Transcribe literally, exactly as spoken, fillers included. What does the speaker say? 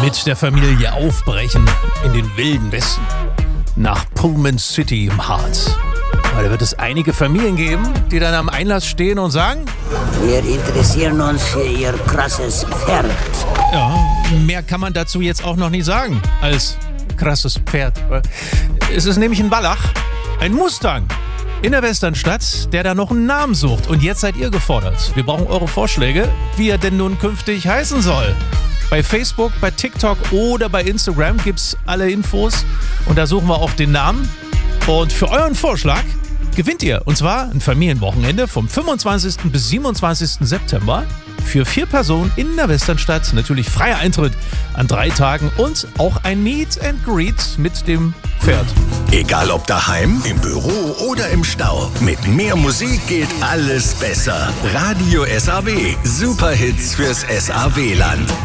mit der Familie aufbrechen in den wilden Westen nach Pullman City im Harz. Aber da wird es einige Familien geben, die dann am Einlass stehen und sagen: Wir interessieren uns für Ihr krasses Pferd. Ja, mehr kann man dazu jetzt auch noch nicht sagen als krasses Pferd. Es ist nämlich ein Wallach, ein Mustang in der Westernstadt, der da noch einen Namen sucht. Und jetzt seid ihr gefordert. Wir brauchen eure Vorschläge, wie er denn nun künftig heißen soll. Bei Facebook, bei TikTok oder bei Instagram gibt's alle Infos. Und da suchen wir auch den Namen. Und für euren Vorschlag gewinnt ihr. Und zwar ein Familienwochenende vom fünfundzwanzigsten bis siebenundzwanzigsten September. Für vier Personen in der Westernstadt. Natürlich freier Eintritt an drei Tagen und auch ein Meet and Greet mit dem Pferd. Egal ob daheim, im Büro oder im Stau. Mit mehr Musik geht alles besser. Radio S A W. Superhits fürs S A W-Land.